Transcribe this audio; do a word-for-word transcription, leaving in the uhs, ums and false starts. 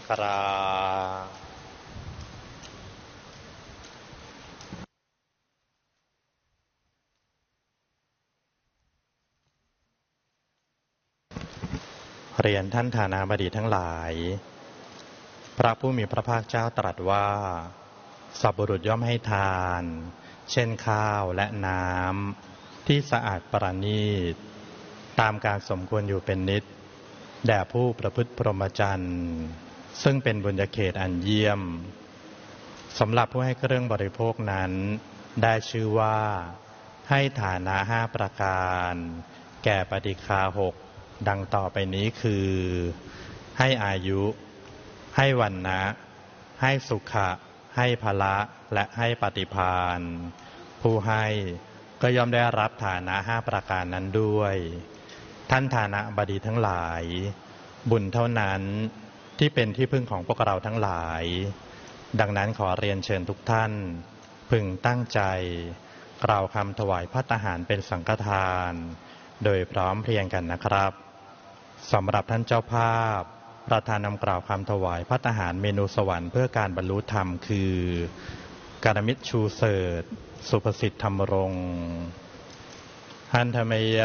กราเรียนท่านฐานาบดีทั้งหลายพระผู้มีพระภาคเจ้าตรัสว่าสัพบุรุษย่อมให้ทานเช่นข้าวและน้ำที่สะอาดประณีตตามการสมควรอยู่เป็นนิจแด่ผู้ประพฤติพรหมจรรย์ซึ่งเป็นบุญญาเขตอันเยี่ยมสำหรับผู้ให้เครื่องบริโภคนั้นได้ชื่อว่าให้ฐานะห้าประการแก่ปฏิฆาหกดังต่อไปนี้คือให้อายุให้วรรณะให้สุขะให้ภละและให้ปฏิภาณผู้ให้ก็ย่อมได้รับฐานะห้าประการนั้นด้วยท่านฐานะบดีทั้งหลายบุญเท่านั้นที่เป็นที่พึ่งของพวกเราทั้งหลายดังนั้นขอเรียนเชิญทุกท่านพึงตั้งใจกล่าวคำถวายภัตตาหารเป็นสังฆทานโดยพร้อมเพรียงกันนะครับสำหรับท่านเจ้าภาพประธานนำกล่าวคำถวายภัตตาหารเมนูสวรรค์เพื่อการบรรลุธรรมคือการมิตรชูเสดสุภสิทธิ์ธรรมรงค์หันธเมย